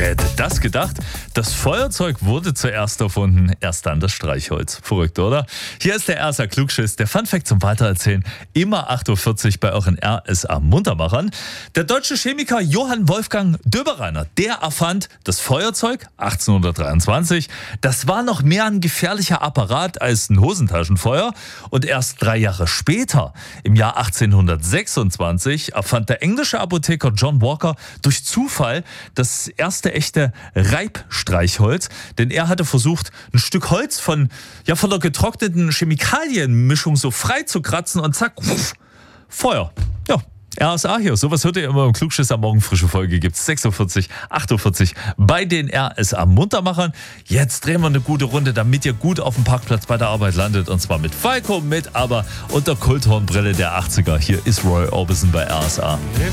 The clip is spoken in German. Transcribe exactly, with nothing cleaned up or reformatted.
Wer hätte das gedacht? Das Feuerzeug wurde zuerst erfunden, erst dann das Streichholz. Verrückt, oder? Hier ist der R S A Klugschiss, der Funfact zum Weitererzählen. Immer acht Uhr vierzig bei euren R S A Muntermachern. Der deutsche Chemiker Johann Wolfgang Döbereiner, der erfand das Feuerzeug achtzehnhundertdreiundzwanzig. Das war noch mehr ein gefährlicher Apparat als ein Hosentaschenfeuer. Und erst drei Jahre später, im Jahr achtzehnhundertsechsundzwanzig, erfand der englische Apotheker John Walker durch Zufall das erste echte Reibstreichholz, denn er hatte versucht, ein Stück Holz von, ja, von der getrockneten Chemikalienmischung so frei zu kratzen und zack, wuff, Feuer. Ja, R S A hier, sowas hört ihr immer im Klugschiss am Morgen. Frische Folge gibt's sechs Uhr vierzig, acht Uhr vierzig bei den R S A Muntermachern. Jetzt drehen wir eine gute Runde, damit ihr gut auf dem Parkplatz bei der Arbeit landet, und zwar mit Falco, mit aber und der Kulthornbrille der achtziger. Hier ist Roy Orbison bei R S A.